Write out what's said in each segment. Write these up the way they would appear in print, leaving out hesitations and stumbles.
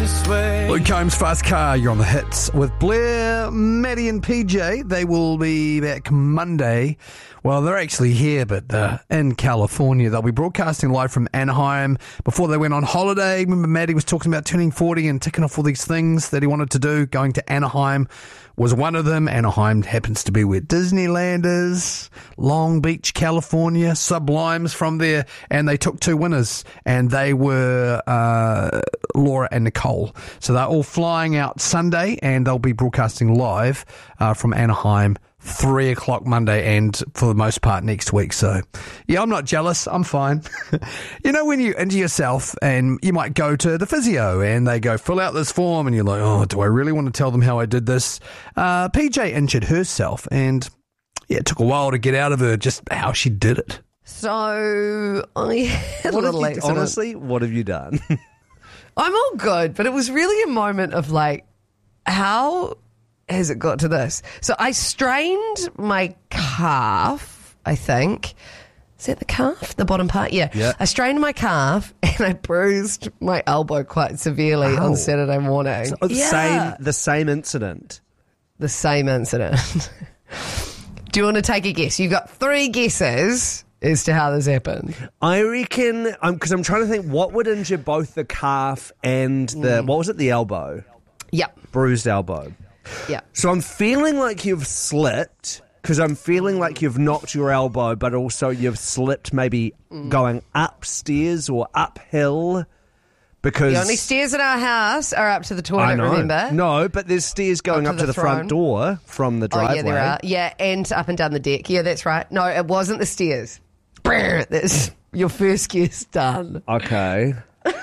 this way. Luke Combs, Fast Car, you're on the hits with Blair, Maddie and PJ. They will be back Monday. Well, they're actually here, but they're in California. They'll be broadcasting live from Anaheim before they went on holiday. Remember, Maddie was talking about turning 40 and ticking off all these things that he wanted to do. Going to Anaheim was one of them. Anaheim happens to be where Disneyland is. Long Beach, California. Sublime's from there. And they took 2 winners. And they were Laura and Nicole. So they're all flying out Sunday, and they'll be broadcasting live from Anaheim 3 o'clock Monday, and for the most part next week. So yeah, I'm not jealous, I'm fine. You know, when you're into yourself and you might go to the physio and they go, fill out this form, and you're like, oh, do I really want to tell them how I did this? PJ injured herself, and yeah, it took a while to get out of her just how she did it. So I had a little accident. Honestly, what have you done? I'm all good, but it was really a moment of like, how has it got to this? So I strained my calf, I think. Is that the calf? The bottom part? Yeah. I strained my calf and I bruised my elbow quite severely on Saturday morning. So the same incident. The same incident. Do you want to take a guess? You've got 3 guesses as to how this happened. I reckon, because I'm trying to think what would injure both the calf and the elbow? Yep. Bruised elbow. Yeah. So I'm feeling like you've slipped, because I'm feeling like you've knocked your elbow, but also you've slipped maybe going upstairs or uphill. Because the only stairs in our house are up to the toilet, remember? No, but there's stairs going up to the front door from the driveway. Oh, yeah, there are. Yeah, and up and down the deck. Yeah, that's right. No, it wasn't the stairs. That's your first guess done. Okay.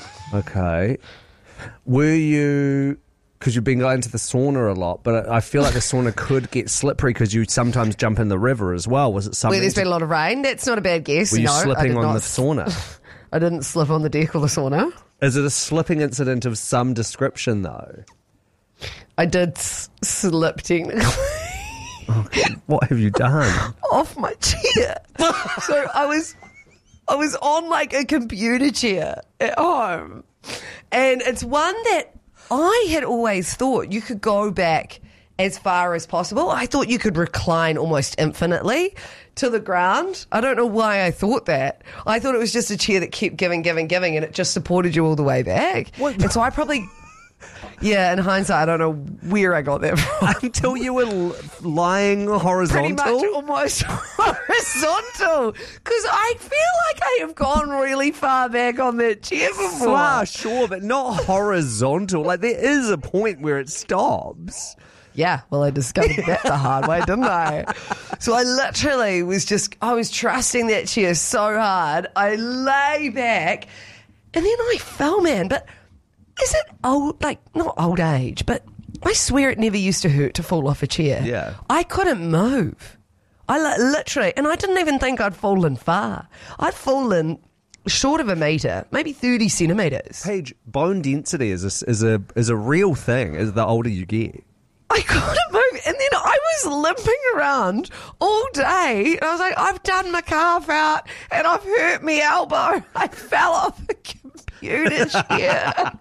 Were you... Because you've been going to the sauna a lot, but I feel like the sauna could get slippery because you sometimes jump in the river as well. Was it something? Where there's been a lot of rain? That's not a bad guess. Were you no, slipping on the sauna? I didn't slip on the deck or the sauna. Is it a slipping incident of some description, though? I did slip technically. Okay. What have you done? Off my chair. So I was on like a computer chair at home, and it's one that I had always thought you could go back as far as possible. I thought you could recline almost infinitely to the ground. I don't know why I thought that. I thought it was just a chair that kept giving, and it just supported you all the way back. What? And so I probably... Yeah, in hindsight, I don't know where I got that from. Until you were lying horizontal? Pretty much almost horizontal. Because I feel like I have gone really far back on that chair before. Far, sure, but not horizontal. Like, there is a point where it stops. Yeah, well, I discovered that the hard way, didn't I? So I literally I was trusting that chair so hard. I lay back, and then I fell, man. But is it not old age, but I swear it never used to hurt to fall off a chair. Yeah. I couldn't move. I literally, and I didn't even think I'd fallen far. I'd fallen short of a metre, maybe 30 centimetres. Paige, bone density is a real thing as the older you get. I couldn't move, and then I was limping around all day, and I was like, I've done my calf out, and I've hurt my elbow. I fell off a computer chair.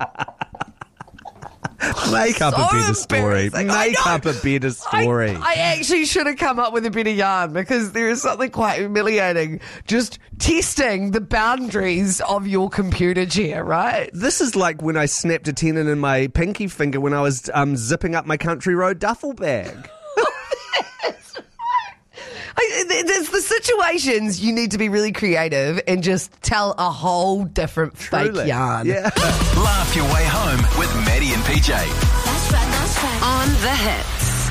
Make up a better story. embarrassing. Make up a better story. I actually should have come up with a better yarn, because there is something quite humiliating just testing the boundaries of your computer chair, right? This is like when I snapped a tendon in my pinky finger when I was zipping up my Country Road duffel bag. There's the situations you need to be really creative and just tell a whole different fake yarn. Yeah. Laugh your way home with Maddie and PJ. That's right. On the Hits.